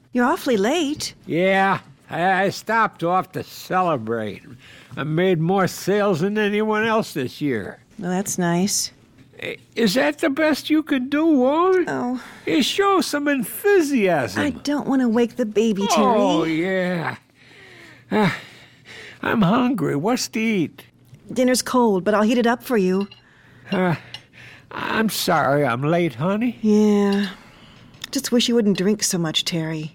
You're awfully late. Yeah, I stopped off to celebrate. I made more sales than anyone else this year. Well, that's nice. Is that the best you could do, Walt? Oh. Show some enthusiasm. I don't want to wake the baby, Terry. Oh, yeah. I'm hungry. What's to eat? Dinner's cold, but I'll heat it up for you. I'm sorry I'm late, honey. Yeah. Just wish you wouldn't drink so much, Terry.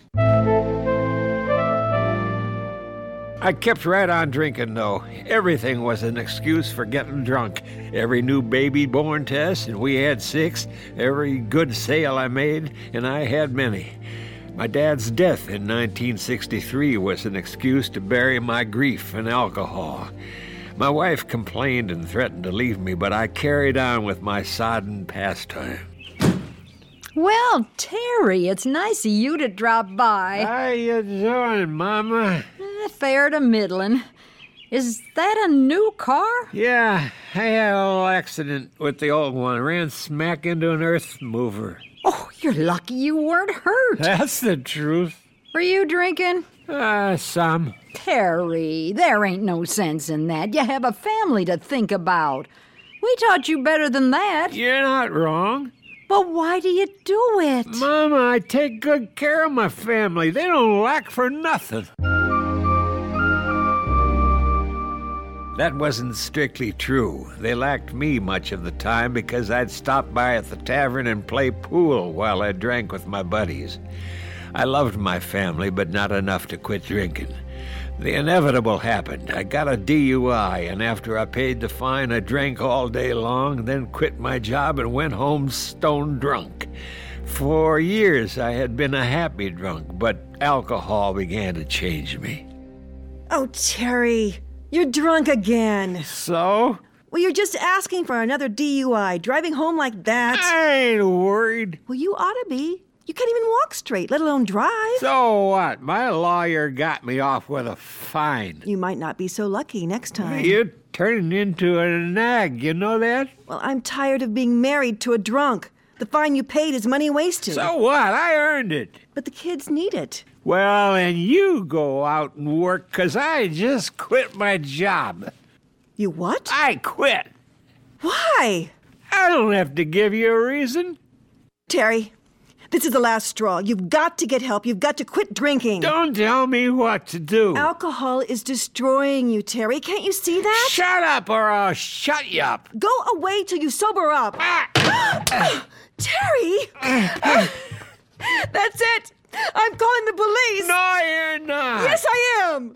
I kept right on drinking, though. Everything was an excuse for getting drunk. Every new baby born test, and we had 6. Every good sale I made, and I had many. My dad's death in 1963 was an excuse to bury my grief in alcohol. My wife complained and threatened to leave me, but I carried on with my sodden pastime. Well, Terry, it's nice of you to drop by. How you doing, Mama? Fair to middlin'. Is that a new car? Yeah, I had a little accident with the old one. Ran smack into an earth mover. Oh, you're lucky you weren't hurt. That's the truth. Were you drinking? Some. Terry, there ain't no sense in that. You have a family to think about. We taught you better than that. You're not wrong. But why do you do it? Mama, I take good care of my family. They don't lack for nothing. That wasn't strictly true. They lacked me much of the time because I'd stop by at the tavern and play pool while I drank with my buddies. I loved my family, but not enough to quit drinking. The inevitable happened. I got a DUI, and after I paid the fine, I drank all day long, then quit my job and went home stone drunk. For years, I had been a happy drunk, but alcohol began to change me. Oh, Terry, you're drunk again. So? Well, you're just asking for another DUI, driving home like that. I ain't worried. Well, you ought to be. You can't even walk straight, let alone drive. So what? My lawyer got me off with a fine. You might not be so lucky next time. You're turning into a nag, you know that? Well, I'm tired of being married to a drunk. The fine you paid is money wasted. So what? I earned it. But the kids need it. Well, and you go out and work, 'cause I just quit my job. You what? I quit. Why? I don't have to give you a reason. Terry, this is the last straw. You've got to get help. You've got to quit drinking. Don't tell me what to do. Alcohol is destroying you, Terry. Can't you see that? Shut up or I'll shut you up. Go away till you sober up. Terry! That's it! I'm calling the police! No, you're not. Yes, I am!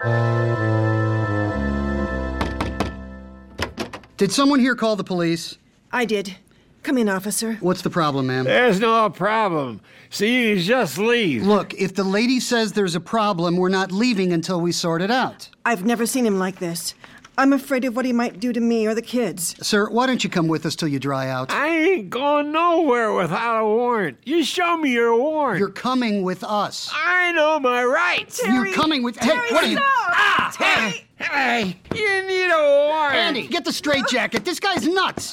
Did someone here call the police? I did. Come in, officer. What's the problem, ma'am? There's no problem. See, you just leave. Look, if the lady says there's a problem, we're not leaving until we sort it out. I've never seen him like this. I'm afraid of what he might do to me or the kids. Sir, why don't you come with us till you dry out? I ain't going nowhere without a warrant. You show me your warrant. You're coming with us. I know my rights. Terry, You're coming with... Terry, hey, what are you... stop! Terry! Hey, you need a warrant. Andy, get the straitjacket. This guy's nuts.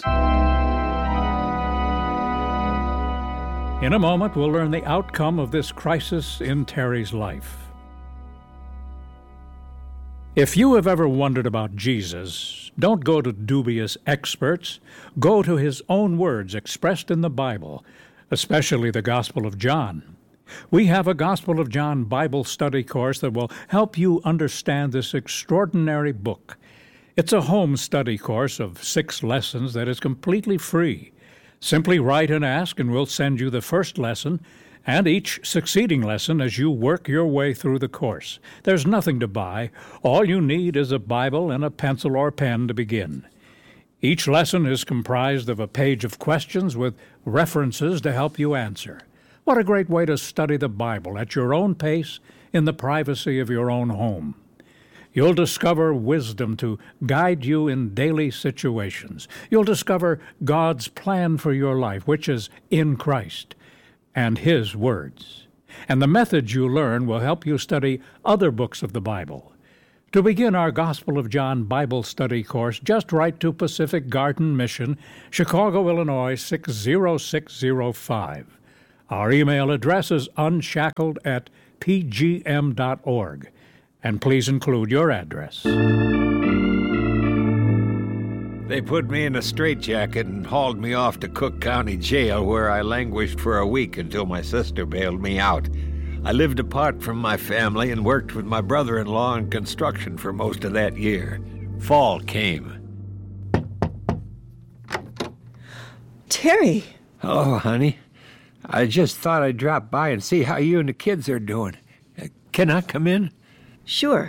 In a moment, we'll learn the outcome of this crisis in Terry's life. If you have ever wondered about Jesus, don't go to dubious experts. Go to his own words expressed in the Bible, especially the Gospel of John. We have a Gospel of John Bible study course that will help you understand this extraordinary book. It's a home study course of 6 lessons that is completely free. Simply write and ask, and we'll send you the first lesson and each succeeding lesson as you work your way through the course. There's nothing to buy. All you need is a Bible and a pencil or pen to begin. Each lesson is comprised of a page of questions with references to help you answer. What a great way to study the Bible at your own pace in the privacy of your own home. You'll discover wisdom to guide you in daily situations. You'll discover God's plan for your life, which is in Christ, and His words. And the methods you learn will help you study other books of the Bible. To begin our Gospel of John Bible study course, just write to Pacific Garden Mission, Chicago, Illinois, 60605. Our email address is unshackled@pgmi.org. pgm.org. And please include your address. They put me in a straitjacket and hauled me off to Cook County Jail, where I languished for a week until my sister bailed me out. I lived apart from my family and worked with my brother-in-law in construction for most of that year. Fall came. Terry. Hello, honey. I just thought I'd drop by and see how you and the kids are doing. Can I come in? Sure.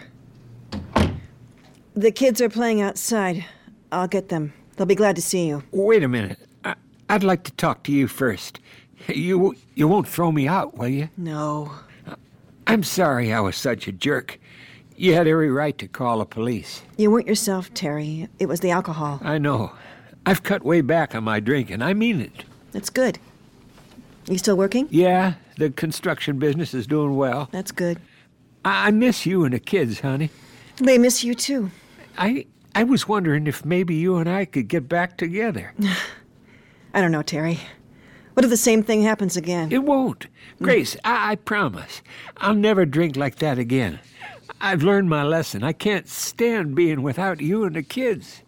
The kids are playing outside. I'll get them. They'll be glad to see you. Wait a minute. I'd like to talk to you first. You won't throw me out, will you? No. I'm sorry I was such a jerk. You had every right to call the police. You weren't yourself, Terry. It was the alcohol. I know. I've cut way back on my drinking. I mean it. That's good. You still working? Yeah, the construction business is doing well. That's good. I miss you and the kids, honey. They miss you, too. I was wondering if maybe you and I could get back together. I don't know, Terry. What if the same thing happens again? It won't. Grace, I promise. I'll never drink like that again. I've learned my lesson. I can't stand being without you and the kids.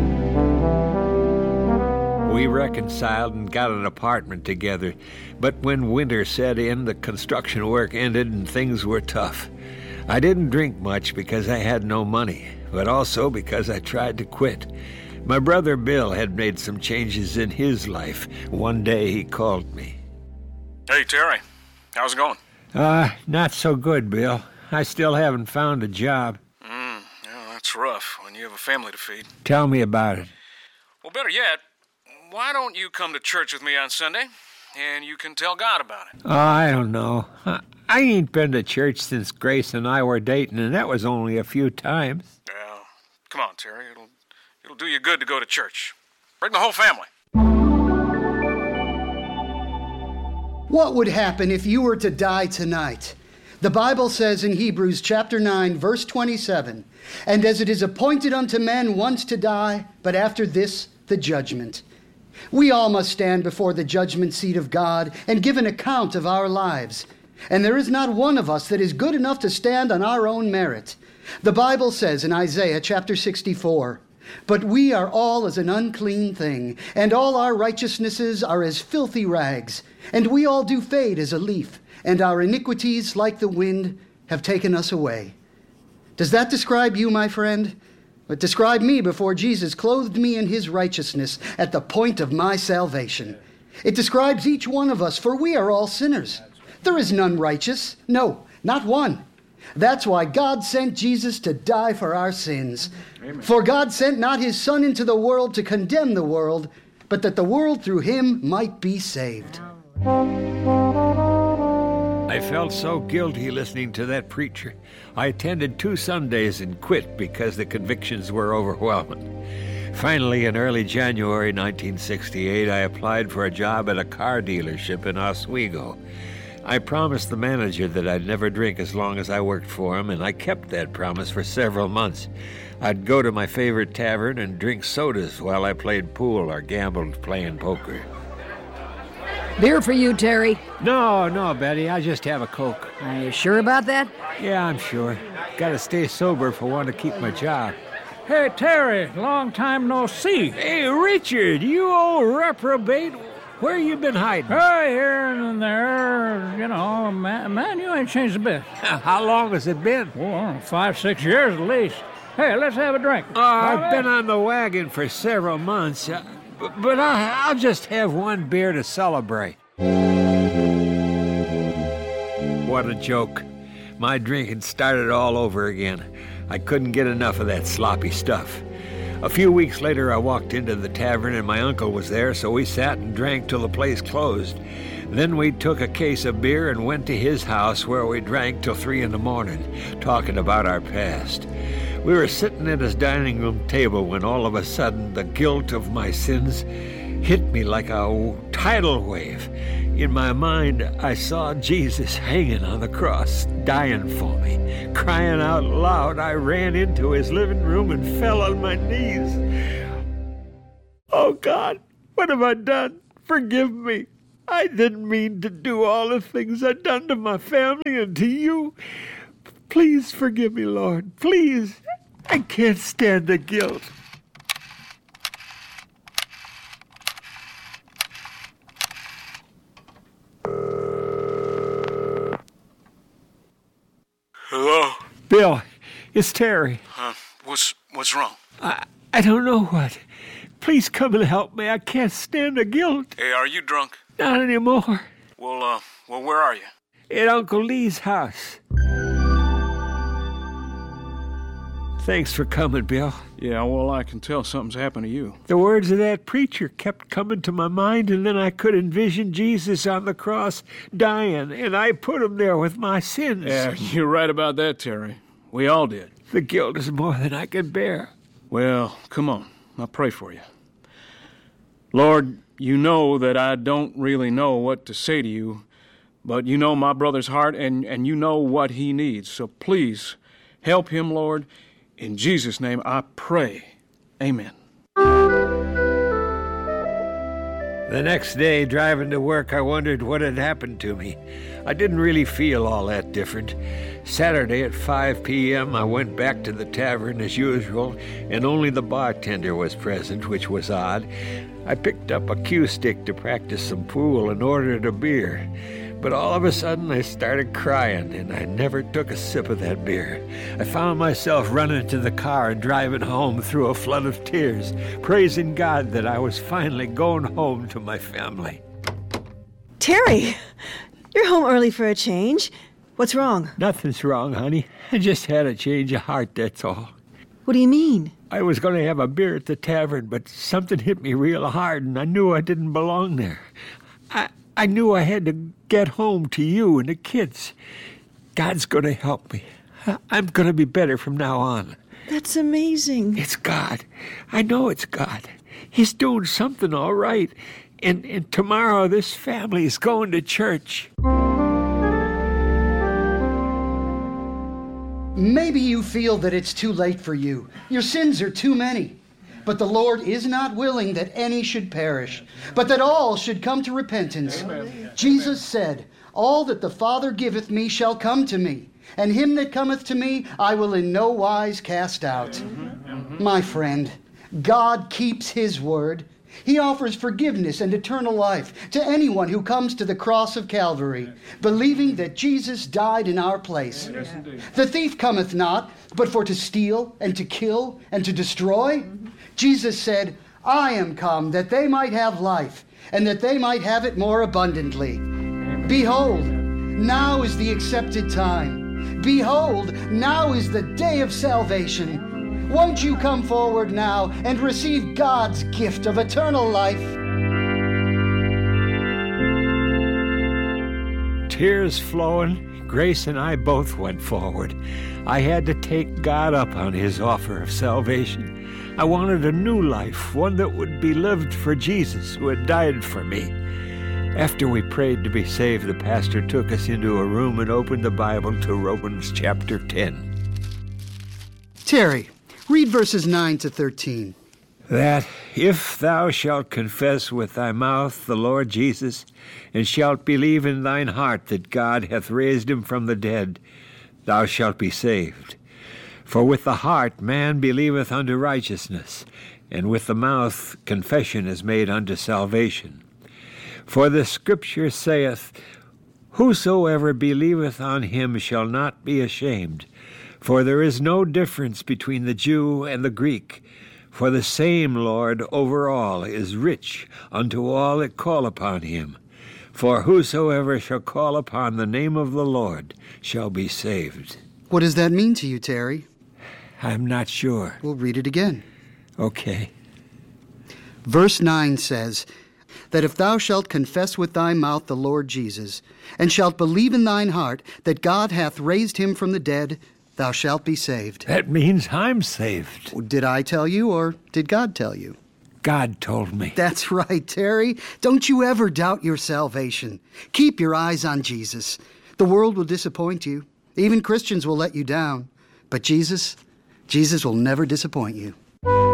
We reconciled and got an apartment together, but when winter set in, the construction work ended and things were tough. I didn't drink much because I had no money, but also because I tried to quit. My brother Bill had made some changes in his life. One day he called me. Hey, Terry. How's it going? Not so good, Bill. I still haven't found a job. Yeah, that's rough when you have a family to feed. Tell me about it. Well, better yet, why don't you come to church with me on Sunday, and you can tell God about it? Oh, I don't know. I ain't been to church since Grace and I were dating, and that was only a few times. Well, come on, Terry. It'll do you good to go to church. Bring the whole family. What would happen if you were to die tonight? The Bible says in Hebrews chapter 9, verse 27, "And as it is appointed unto men once to die, but after this the judgment." We all must stand before the judgment seat of God and give an account of our lives. And there is not one of us that is good enough to stand on our own merit. The Bible says in Isaiah chapter 64, "But we are all as an unclean thing, and all our righteousnesses are as filthy rags. And we all do fade as a leaf, and our iniquities, like the wind, have taken us away." Does that describe you, my friend? It described me before Jesus clothed me in his righteousness at the point of my salvation. It describes each one of us, for we are all sinners. There is none righteous. No, not one. That's why God sent Jesus to die for our sins. Amen. For God sent not his Son into the world to condemn the world, but that the world through him might be saved. I felt so guilty listening to that preacher. I attended 2 Sundays and quit because the convictions were overwhelming. Finally, in early January 1968, I applied for a job at a car dealership in Oswego. I promised the manager that I'd never drink as long as I worked for him, and I kept that promise for several months. I'd go to my favorite tavern and drink sodas while I played pool or gambled playing poker. Beer for you, Terry. No, Betty, I'll just have a Coke. Are you sure about that? Yeah, I'm sure. Gotta stay sober if I want to keep my job. Hey, Terry, long time no see. Hey, Richard, you old reprobate. Where you been hiding? Hey, here and there, man, you ain't changed a bit. How long has it been? Well, 5-6 years at least. Hey, let's have a drink. I've been on the wagon for several months, but I'll just have one beer to celebrate. What a joke. My drinking started all over again. I couldn't get enough of that sloppy stuff. A few weeks later, I walked into the tavern and my uncle was there, so we sat and drank till the place closed. Then we took a case of beer and went to his house where we drank till 3 a.m, talking about our past. We were sitting at his dining room table when all of a sudden the guilt of my sins hit me like a tidal wave. In my mind, I saw Jesus hanging on the cross, dying for me. Crying out loud, I ran into his living room and fell on my knees. Oh, God, what have I done? Forgive me. I didn't mean to do all the things I'd done to my family and to you. Please forgive me, Lord. Please. I can't stand the guilt. Hello? Bill, it's Terry. What's wrong? I don't know what. Please come and help me. I can't stand the guilt. Hey, are you drunk? Not anymore. Well, where are you? At Uncle Lee's house. Thanks for coming, Bill. Yeah, well, I can tell something's happened to you. The words of that preacher kept coming to my mind, and then I could envision Jesus on the cross dying, and I put him there with my sins. Yeah, you're right about that, Terry. We all did. The guilt is more than I can bear. Well, come on. I'll pray for you. Lord, you know that I don't really know what to say to you, but you know my brother's heart, and you know what he needs. So please, help him, Lord. In Jesus' name, I pray. Amen. The next day, driving to work, I wondered what had happened to me. I didn't really feel all that different. Saturday at 5 p.m., I went back to the tavern as usual, and only the bartender was present, which was odd. I picked up a cue stick to practice some pool and ordered a beer. But all of a sudden, I started crying, and I never took a sip of that beer. I found myself running to the car and driving home through a flood of tears, praising God that I was finally going home to my family. Terry, you're home early for a change. What's wrong? Nothing's wrong, honey. I just had a change of heart, that's all. What do you mean? I was going to have a beer at the tavern, but something hit me real hard, and I knew I didn't belong there. I knew I had to get home to you and the kids. God's going to help me. I'm going to be better from now on. That's amazing. It's God. I know it's God. He's doing something all right. And tomorrow this family is going to church. Maybe you feel that it's too late for you. Your sins are too many. But the Lord is not willing that any should perish, but that all should come to repentance. Amen. Jesus said, "All that the Father giveth me shall come to me, and him that cometh to me I will in no wise cast out." My friend, God keeps his word. He offers forgiveness and eternal life to anyone who comes to the cross of Calvary, believing that Jesus died in our place. Yes, the thief cometh not, but for to steal and to kill and to destroy. Jesus said, "I am come that they might have life, and that they might have it more abundantly." Behold, now is the accepted time. Behold, now is the day of salvation. Won't you come forward now and receive God's gift of eternal life? Tears flowing, Grace and I both went forward. I had to take God up on his offer of salvation. I wanted a new life, one that would be lived for Jesus, who had died for me. After we prayed to be saved, the pastor took us into a room and opened the Bible to Romans chapter 10. Terry, read verses 9 to 13. That if thou shalt confess with thy mouth the Lord Jesus, and shalt believe in thine heart that God hath raised him from the dead, thou shalt be saved. For with the heart man believeth unto righteousness, and with the mouth confession is made unto salvation. For the Scripture saith, Whosoever believeth on him shall not be ashamed. For there is no difference between the Jew and the Greek. For the same Lord over all is rich unto all that call upon him. For whosoever shall call upon the name of the Lord shall be saved. What does that mean to you, Terry? I'm not sure. We'll read it again. Okay. Verse 9 says, that if thou shalt confess with thy mouth the Lord Jesus, and shalt believe in thine heart that God hath raised him from the dead, thou shalt be saved. That means I'm saved. Did I tell you, or did God tell you? God told me. That's right, Terry. Don't you ever doubt your salvation. Keep your eyes on Jesus. The world will disappoint you. Even Christians will let you down. But Jesus will never disappoint you.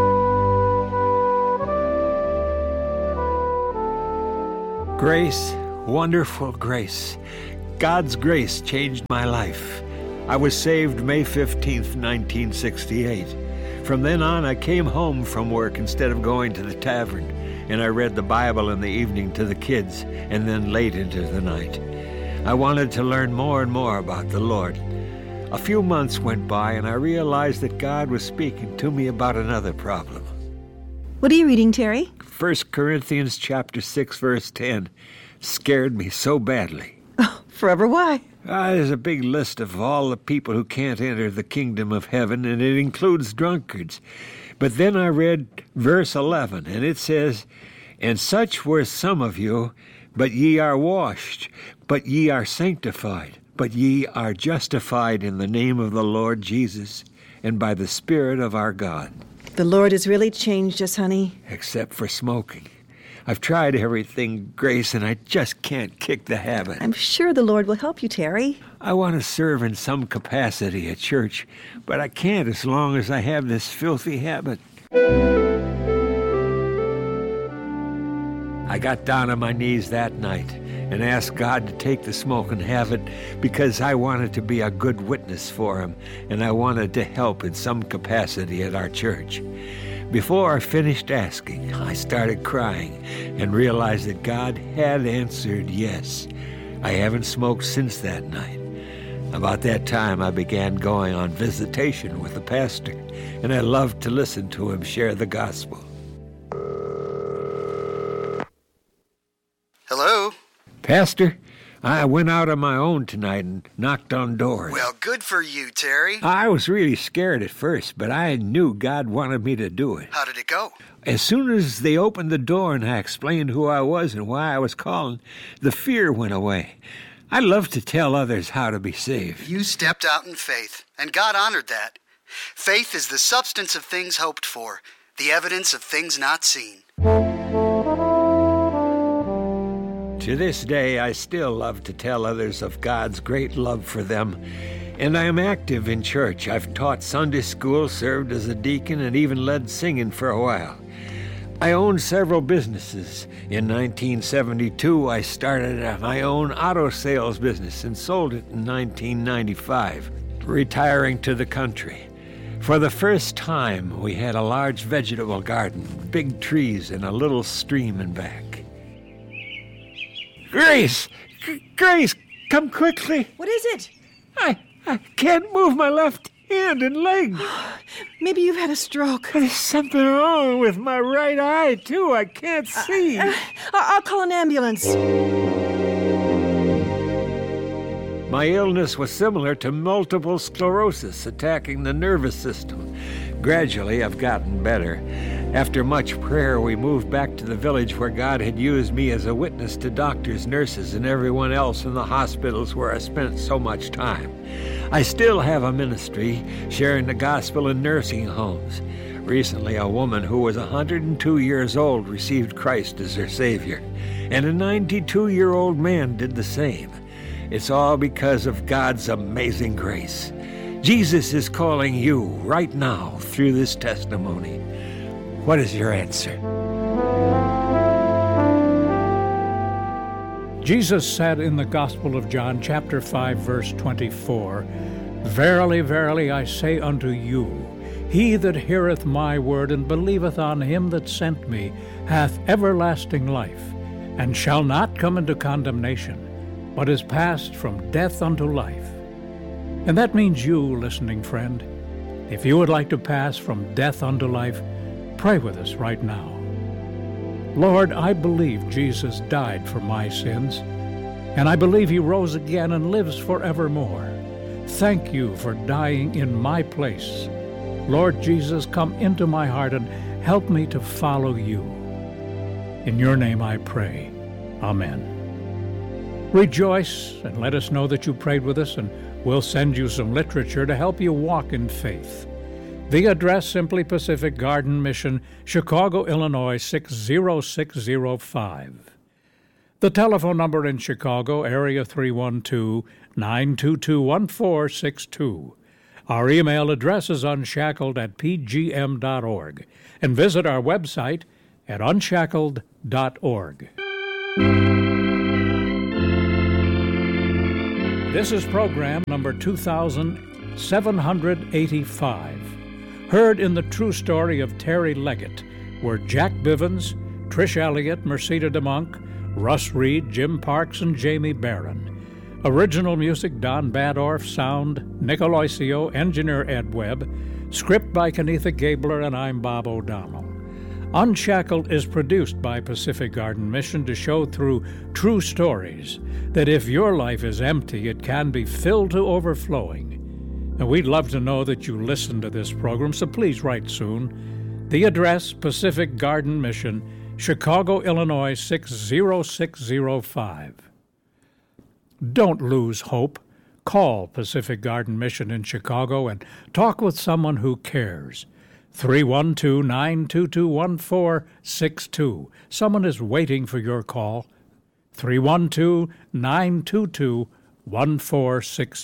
Grace, Wonderful grace. God's grace changed my life. I was saved May 15th, 1968. From then on, I came home from work instead of going to the tavern, and I read the Bible in the evening to the kids, and then late into the night. I wanted to learn more and more about the Lord. A few months went by, and I realized that God was speaking to me about another problem. What are you reading, Terry? 1 Corinthians chapter 6, verse 10 scared me so badly. Oh, forever why? There's a big list of all the people who can't enter the kingdom of heaven, and it includes drunkards. But then I read verse 11, and it says, "And such were some of you, but ye are washed, but ye are sanctified, but ye are justified in the name of the Lord Jesus, and by the Spirit of our God." The Lord has really changed us, honey. Except for smoking. I've tried everything, Grace, and I just can't kick the habit. I'm sure the Lord will help you, Terry. I want to serve in some capacity at church, but I can't as long as I have this filthy habit. I got down on my knees that night and asked God to take the smoking habit because I wanted to be a good witness for Him, and I wanted to help in some capacity at our church. Before I finished asking, I started crying and realized that God had answered yes. I haven't smoked since that night. About that time, I began going on visitation with the pastor, and I loved to listen to him share the gospel. Hello? Pastor, I went out on my own tonight and knocked on doors. Well, good for you, Terry. I was really scared at first, but I knew God wanted me to do it. How did it go? As soon as they opened the door and I explained who I was and why I was calling, the fear went away. I love to tell others how to be saved. You stepped out in faith, and God honored that. Faith is the substance of things hoped for, the evidence of things not seen. To this day, I still love to tell others of God's great love for them, and I am active in church. I've taught Sunday school, served as a deacon, and even led singing for a while. I own several businesses. In 1972, I started my own auto sales business and sold it in 1995, retiring to the country. For the first time, we had a large vegetable garden, big trees, and a little stream in back. Grace! Grace, come quickly. What is it? I can't move my left hand and leg. Maybe you've had a stroke. There's something wrong with my right eye, too. I can't see. I'll call an ambulance. My illness was similar to multiple sclerosis, attacking the nervous system. Gradually, I've gotten better. After much prayer, we moved back to the village where God had used me as a witness to doctors, nurses, and everyone else in the hospitals where I spent so much time. I still have a ministry, sharing the gospel in nursing homes. Recently, a woman who was 102 years old received Christ as her Savior, and a 92-year-old man did the same. It's all because of God's amazing grace. Jesus is calling you right now through this testimony. What is your answer? Jesus said in the Gospel of John, chapter 5, verse 24, "Verily, verily, I say unto you, he that heareth my word and believeth on him that sent me hath everlasting life, and shall not come into condemnation, but is passed from death unto life." And that means you, listening friend. If you would like to pass from death unto life, pray with us right now. Lord, I believe Jesus died for my sins, and I believe he rose again and lives forevermore. Thank you for dying in my place. Lord Jesus, come into my heart and help me to follow you. In your name I pray. Amen. Rejoice and let us know that you prayed with us, and we'll send you some literature to help you walk in faith. The address, Simply Pacific Garden Mission, Chicago, Illinois, 60605. The telephone number in Chicago, area 312-922-1462. Our email address is unshackled@pgm.org. And visit our website at unshackled.org. This is program number 2785. Heard in the true story of Terry Leggett were Jack Bivens, Trish Elliott, Merceda DeMonk, Russ Reed, Jim Parks, and Jamie Barron. Original music, Don Badorf. Sound, Nick Aloisio. Engineer, Ed Webb. Script by Kenetha Gabler, and I'm Bob O'Donnell. Unshackled is produced by Pacific Garden Mission to show through true stories that if your life is empty, it can be filled to overflowing. And we'd love to know that you listen to this program, so please write soon. The address, Pacific Garden Mission, Chicago, Illinois 60605. Don't lose hope. Call Pacific Garden Mission in Chicago and talk with someone who cares. 312-922-1462. Someone is waiting for your call. 312-922-1462.